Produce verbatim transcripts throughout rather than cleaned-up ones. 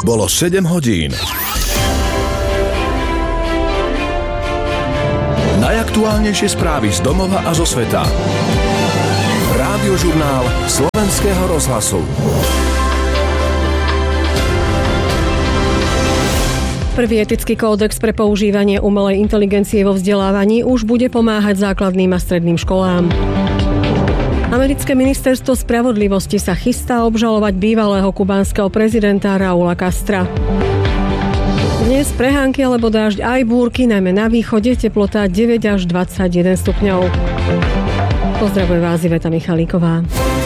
Bolo sedem hodín. Najaktuálnejšie správy z domova a zo sveta. Rádiožurnál Slovenského rozhlasu. Prvý etický kódex pre používanie umelej inteligencie vo vzdelávaní už bude pomáhať základným a stredným školám. Americké ministerstvo spravodlivosti sa chystá obžalovať bývalého kubánskeho prezidenta Raúla Castra. Dnes prehánky alebo dážď aj búrky, najmä na východe, teplota deväť až dvadsaťjeden stupňov. Pozdravuje vás Iveta Michalíková.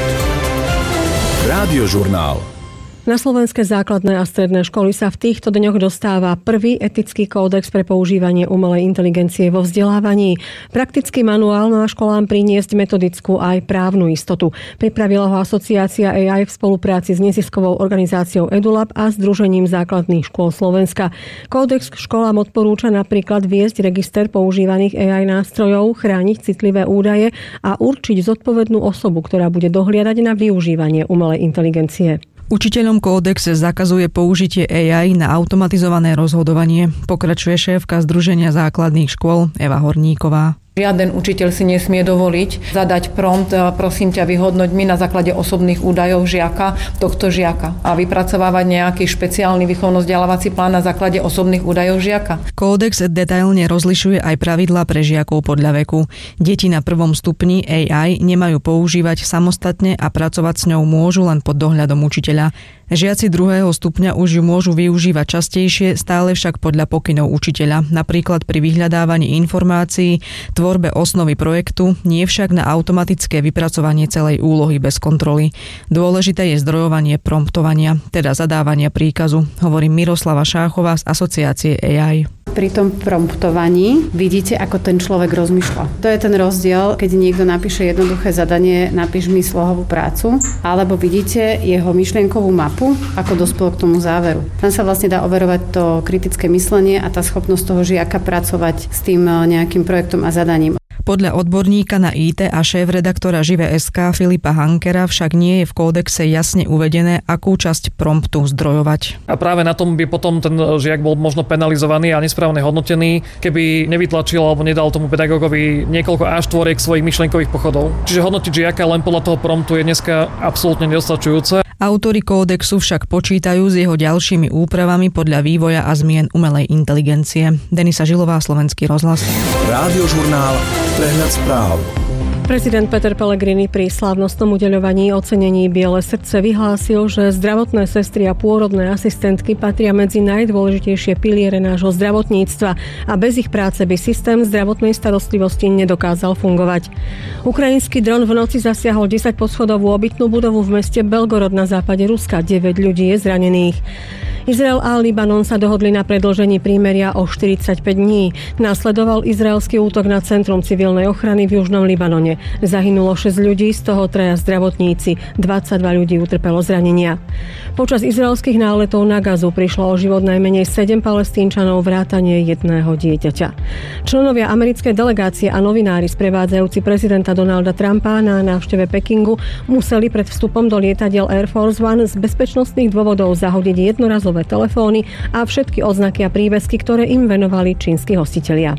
Rádiožurnál. Na slovenské základné a stredné školy sa v týchto dňoch dostáva prvý etický kódex pre používanie umelej inteligencie vo vzdelávaní. Praktický manuál má školám priniesť metodickú aj právnu istotu. Pripravila ho asociácia á í v spolupráci s neziskovou organizáciou EduLab a Združením základných škôl Slovenska. Kódex školám odporúča napríklad viesť register používaných á í nástrojov, chrániť citlivé údaje a určiť zodpovednú osobu, ktorá bude dohliadať na využívanie umelej inteligencie. Učiteľom kódex zakazuje použitie á í na automatizované rozhodovanie, pokračuje šéfka Združenia základných škôl Eva Horníková. Žiaden učiteľ si nesmie dovoliť zadať prompt, prosím ťa, vyhodnoť mi na základe osobných údajov žiaka, tohto žiaka a vypracovávať nejaký špeciálny výchovno-vzdelávací plán na základe osobných údajov žiaka. Kódex detailne rozlišuje aj pravidlá pre žiakov podľa veku. Deti na prvom stupni á í nemajú používať samostatne a pracovať s ňou môžu len pod dohľadom učiteľa. Žiaci druhého stupňa už ju môžu využívať častejšie, stále však podľa pokynov učiteľa, napríklad pri vyhľadávaní informácií, tvorbe osnovy projektu, nie však na automatické vypracovanie celej úlohy bez kontroly. Dôležité je zdrojovanie promptovania, teda zadávania príkazu, hovorí Miroslava Šáchová z asociácie á í. Pri tom promptovaní vidíte, ako ten človek rozmýšľa. To je ten rozdiel, keď niekto napíše jednoduché zadanie, napíš mi slohovú prácu, alebo vidíte jeho myšlienkovú mapu, ako dospel k tomu záveru. Tam sa vlastne dá overovať to kritické myslenie a tá schopnosť toho žiaka pracovať s tým nejakým projektom a zadaním. Podľa odborníka na í té a šéf-redaktora Žive bodka es ká Filipa Hankera však nie je v kódexe jasne uvedené, akú časť promptu zdrojovať. A práve na tom by potom ten žiak bol možno penalizovaný a nesprávne hodnotený, keby nevytlačil alebo nedal tomu pedagógovi niekoľko á štyri svojich myšlienkových pochodov. Čiže hodnotiť žiaka len podľa toho promptu je dneska absolútne nedostačujúce. Autori kódexu však počítajú s jeho ďalšími úpravami podľa vývoja a zmien umelej inteligencie. Denisa Žilová, Slovenský rozhlas. Rádiožurnál, prehľad správ. Prezident Peter Pellegrini pri slávnostnom udeľovaní ocenení Biele srdce vyhlásil, že zdravotné sestry a pôrodné asistentky patria medzi najdôležitejšie piliere nášho zdravotníctva a bez ich práce by systém zdravotnej starostlivosti nedokázal fungovať. Ukrajinský dron v noci zasiahol desaťposchodovú obytnú budovu v meste Belgorod na západe Ruska. deväť ľudí je zranených. Izrael a Libanon sa dohodli na predĺžení prímeria o štyridsaťpäť dní. Nasledoval izraelský útok na Centrum civilnej ochrany v južnom Libanone. Zahynulo šesť ľudí, z toho traja zdravotníci. dvadsaťdva ľudí utrpelo zranenia. Počas izraelských náletov na Gazu prišlo o život najmenej sedem Palestínčanov vrátane jedného dieťaťa. Členovia americkej delegácie a novinári sprevádzajúci prezidenta Donalda Trumpa na návšteve Pekingu museli pred vstupom do lietadiel Air Force One z bezpečnostných dôvodov zahodiť jednorazové telefóny a všetky odznaky a prívesky, ktoré im venovali čínski hostitelia.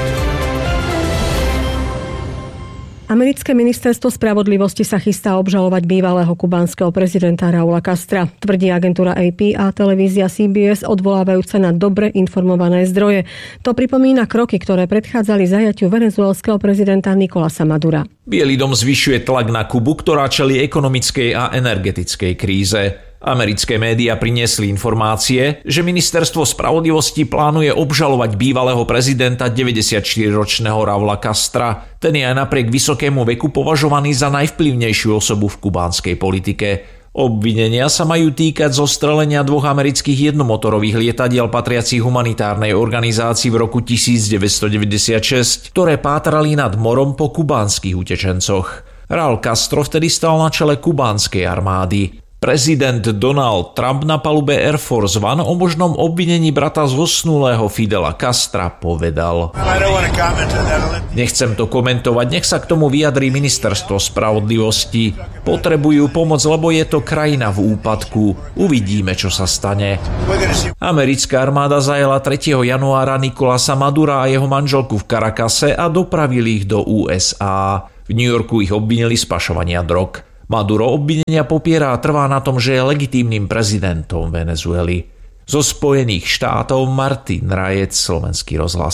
Americké ministerstvo spravodlivosti sa chystá obžalovať bývalého kubánskeho prezidenta Raúla Castra, tvrdí agentúra á pé a televízia C B S odvolávajúca na dobre informované zdroje. To pripomína kroky, ktoré predchádzali zajatiu venezuelského prezidenta Nicolasa Madura. Bielý dom zvyšuje tlak na Kubu, ktorá čelí ekonomickej a energetickej kríze. Americké médiá priniesli informácie, že ministerstvo spravodlivosti plánuje obžalovať bývalého prezidenta deväťdesiatštyriročného Raúla Castra. Ten je aj napriek vysokému veku považovaný za najvplyvnejšiu osobu v kubánskej politike. Obvinenia sa majú týkať zostrelenia dvoch amerických jednomotorových lietadiel patriacich humanitárnej organizácii v roku devätnásťstodeväťdesiatšesť, ktoré pátrali nad morom po kubánskych utečencoch. Raúl Castro vtedy stal na čele kubánskej armády. Prezident Donald Trump na palube Air Force One o možnom obvinení brata zosnulého Fidela Castra povedal: Nechcem to komentovať, nech sa k tomu vyjadrí ministerstvo spravodlivosti. Potrebujú pomoc, lebo je to krajina v úpadku. Uvidíme, čo sa stane. Americká armáda zajala tretieho januára Nicolasa Madura a jeho manželku v Caracase a dopravili ich do ú es á. V New Yorku ich obvinili z pašovania drog. Maduro obvinenia popiera a trvá na tom, že je legitímnym prezidentom Venezuely. Zo Spojených štátov Martin Rajec, Slovenský rozhlas.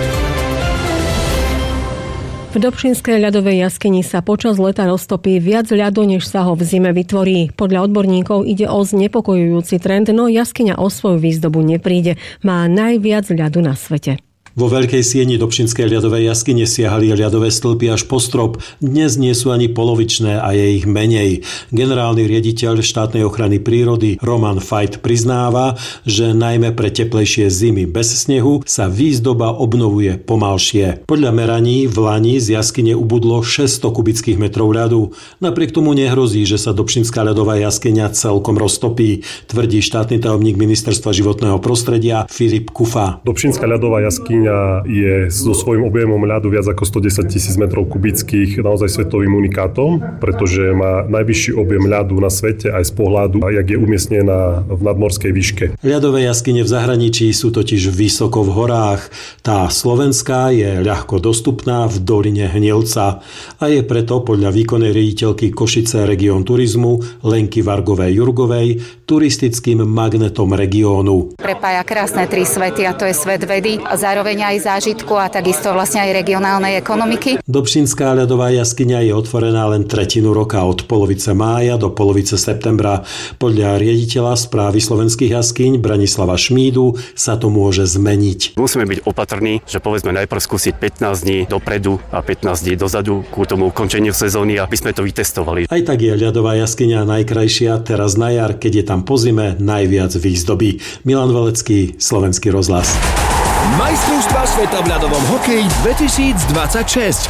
V Dobšinskej ľadovej jaskyni sa počas leta roztopí viac ľadu, než sa ho v zime vytvorí. Podľa odborníkov ide o znepokojujúci trend, no jaskyňa o svoju výzdobu nepríde. Má najviac ľadu na svete. Vo Veľkej Sieni Dobšinskej ľadovej jaskyne siahali ľadové stĺpy až po strop. Dnes nie sú ani polovičné a je ich menej. Generálny riaditeľ štátnej ochrany prírody Roman Fajt priznáva, že najmä pre teplejšie zimy bez snehu sa výzdoba obnovuje pomalšie. Podľa meraní v lani z jaskyne ubudlo šesťsto kubických metrov ľadu. Napriek tomu nehrozí, že sa Dobšinská ľadová jaskyňa celkom roztopí, tvrdí štátny tajomník Ministerstva životného prostredia Filip Kufa. Dobšinská ľadová jaskyňa je so svojím objemom ľadu viac ako stodesať tisíc metrov kubických naozaj svetovým unikátom, pretože má najvyšší objem ľadu na svete aj z pohľadu, jak je umiestnená v nadmorskej výške. Ľadové jaskyne v zahraničí sú totiž vysoko v horách. Tá slovenská je ľahko dostupná v doline Hnilca a je preto podľa výkonnej riaditeľky Košice Región turizmu Lenky Vargovej-Jurgovej turistickým magnetom regiónu. Prepája krásne tri svety, a to je svet vedy a zároveň aj zážitku a takisto vlastne aj regionálnej ekonomiky. Dobšinská ľadová jaskyňa je otvorená len tretinu roka, od polovice mája do polovice septembra. Podľa riaditeľa správy slovenských jaskyň Branislava Šmídu sa to môže zmeniť. Musíme byť opatrní, že povedzme najprv skúsiť pätnásť dní dopredu a pätnásť dní dozadu ku tomu ukončeniu sezóny, aby sme to vytestovali. Aj tak je ľadová jaskyňa najkrajšia teraz na jar, keď je tam po zime najviac výzdoby. Milan Velecký, Slovenský rozhlas. Majstrovstvá sveta v ľadovom hokeji dvetisícdvadsaťšesť.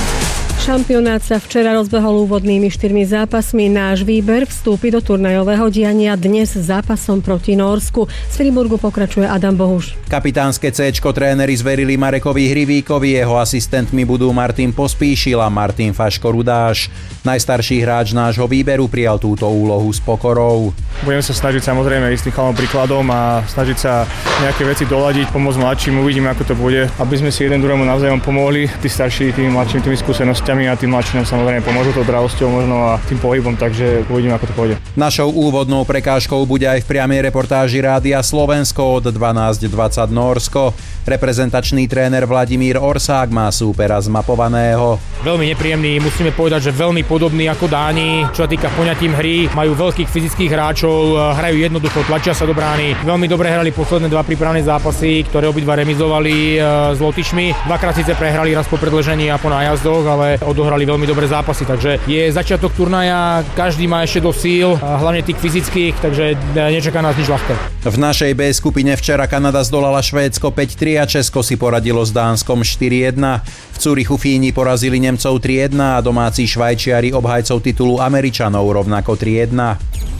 Šampionát sa včera rozbehol úvodnými štyrmi zápasmi. Náš výber vstúpi do turnajového diania dnes zápasom proti Nórsku. Z Friburgu pokračuje Adam Bohuš. Kapitánske céčko tréneri zverili Marekovi Hrivíkovi, jeho asistentmi budú Martin Pospíšil a Martin Faško-Rudáš. Najstarší hráč nášho výberu prijal túto úlohu s pokorou. Budem sa snažiť samozrejme istým chalom príkladom a snažiť sa nejaké veci doladiť, pomôcť mladším, uvidíme ako to bude, aby sme si jeden druhému navzájom pomohli, tí starší tým mladším tými skúsenosťami a tým mladším samozrejme pomôžu tou dravosťou možno a tým pohybom, takže uvidíme ako to pôjde. Našou úvodnou prekážkou bude aj v priamej reportáži Rádia Slovensko od dvanásť dvadsať Nórsko. Reprezentačný tréner Vladimír Orsák má súpera zmapovaného. Veľmi nepríjemný, musíme povedať, že veľmi podobný ako Dáni, čo sa týka poňatím hry, majú veľkých fyzických hráčov, hrajú jednoducho, tlačia sa do brány. Veľmi dobre hrali posledné dva prípravné zápasy, ktoré obidva remizovali s Lotyšmi. Dvakrát síce prehrali, raz po predĺžení a po nájazdoch, ale odohrali veľmi dobré zápasy, takže je začiatok turnaja, každý má ešte do síl, hlavne tých fyzických, takže nečaká nás nič ľahké. V našej B skupine včera Kanada zdolala Švédsko päť tri a Česko si poradilo s Dánskom štyri jedna. V Curychu Fíni porazili Nemcov tri jedna a domáci Švajčiari obhajcov titulu Američanov rovnako tri jedna.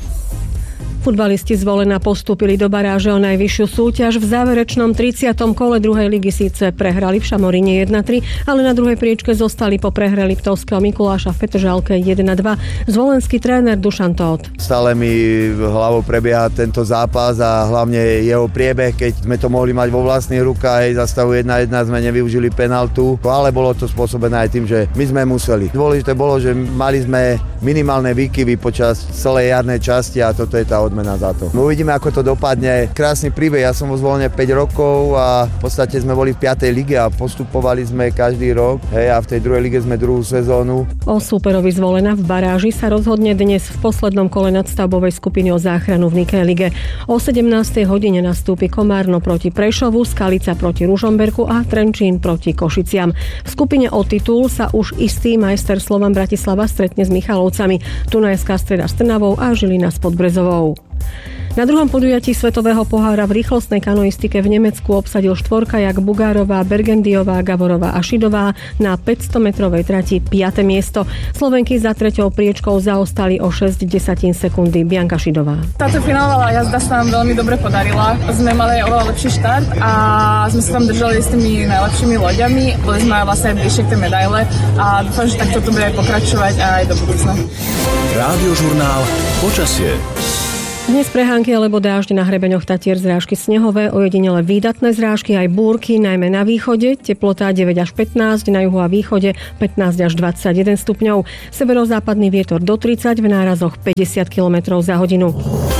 Futbalisti z Volena postúpili do baráže o najvyššiu súťaž. V záverečnom tridsiatom kole druhej ligy síce prehrali v Šamoríne jedna tri, ale na druhej priečke zostali po prehre Liptovského Mikuláša v Petržalke jeden dva. Zvolenský tréner Dušan Tóth. Stále mi hlavou prebieha tento zápas a hlavne jeho priebeh, keď sme to mohli mať vo vlastných rukách, za stavu jedna jedna sme nevyužili penaltu, ale bolo to spôsobené aj tým, že my sme museli. Dôležité bolo, že mali sme minimálne výkyvy počas celej jarnej časti a toto je tá odmena za to. My uvidíme, ako to dopadne. Krásny príbeh, ja som vo Zvolene päť rokov a v podstate sme boli v piatej lige a postupovali sme každý rok. Hej, a v tej druhej lige sme druhú sezónu. O súperovi Zvolena v baráži sa rozhodne dnes v poslednom kole nadstavbovej skupiny o záchranu v Nikej lige. O sedemnástej hodine nastúpi Komárno proti Prešovu, Skalica proti Ružomberku a Trenčín proti Košiciam. V skupine o titul sa už istý majster Slovan Bratislava stretne s Michalovcami, Dunajská Streda s Trnavou a Žilina s Podbrezovou. Na druhom podujatí Svetového pohára v rýchlostnej kanoistike v Nemecku obsadil štvorkajak Bugárová, Bergendiová, Gavorová a Šidová na päťstometrovej trati piate miesto. Slovenky za treťou priečkou zaostali o šesť desatín sekundy. Bianka Šidová. Táto finálová jazda sa nám veľmi dobre podarila. Sme mali oveľa lepší štart a sme sa tam držali s tými najlepšími loďami. Boli sme vlastne aj bližšie k tej medaile a dúfam, že takto to bude aj pokračovať aj do budúcna. Rádiožurnál Počasie. Dnes prehánky alebo dážď na hrebeňoch Tatier, zrážky snehové, ojedinele výdatné zrážky, aj búrky, najmä na východe, teplota deväť až pätnásť, na juhu a východe pätnásť až dvadsaťjeden stupňov, severozápadný vietor do tridsať, v nárazoch päťdesiat kilometrov za hodinu.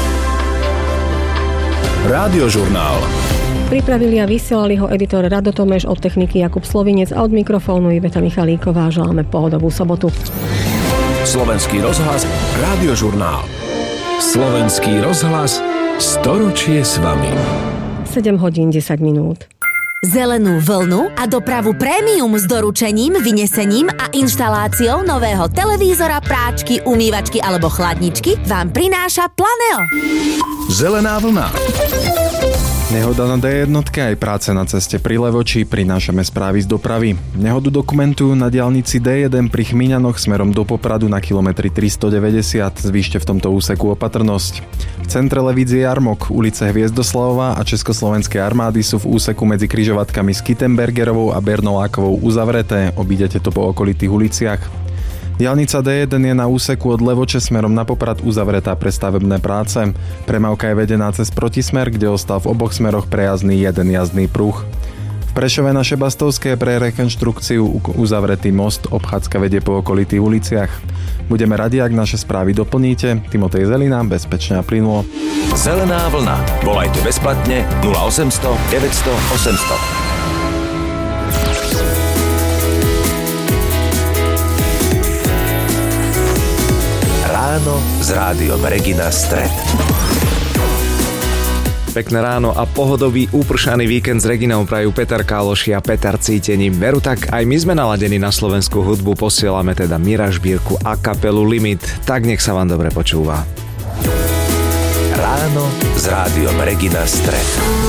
Rádiožurnál. Pripravili a vysielali ho editor Rado Tomeš, od techniky Jakub Slovinec a od mikrofónu Iveta Michalíková. Želáme pohodovú sobotu. Slovenský rozhlas, Rádiožurnál. Slovenský rozhlas, storočie s vami. sedem hodín desať minút. Zelenú vlnu a dopravu prémium s doručením, vynesením a inštaláciou nového televízora, práčky, umývačky alebo chladničky vám prináša Planeo. Zelená vlna. Nehoda na dé jedna aj práce na ceste pri Levoči, prinášame správy z dopravy. Nehodu dokumentujú na diaľnici dé jeden pri Chmíňanoch smerom do Popradu na kilometri tristodeväťdesiat. Zvýšte v tomto úseku opatrnosť. V centre Levíc je jarmok, ulice Hviezdoslavová a Československej armády sú v úseku medzi križovatkami Skittenbergerovou a Bernolákovou uzavreté. Obídete to po okolitých uliciach. Diaľnica dé jeden je na úseku od Levoče smerom na Poprad uzavretá pre stavebné práce. Premávka je vedená cez protismer, kde ostal v oboch smeroch prejazdný jeden jazdný pruh. V Prešove na Šebastovské pre rekonštrukciu uzavretý most, obchádzka vedie po okolitých uliciach. Budeme radi, ak naše správy doplníte. Timotej Zelina, bezpečne a plynulo. Zelená vlna. Volajte bezplatne nula osemsto deväťsto osemsto. Ráno s rádiom Regina Stred. Pekné ráno a pohodový úpršaný víkend s Reginou prajú Peter Káloši a Peter Cítení. Veru tak, aj my sme naladení na slovenskú hudbu, posielame teda Mira Žbírku a kapelu Limit. Tak nech sa vám dobre počúva. Ráno s rádiom Regina Stred.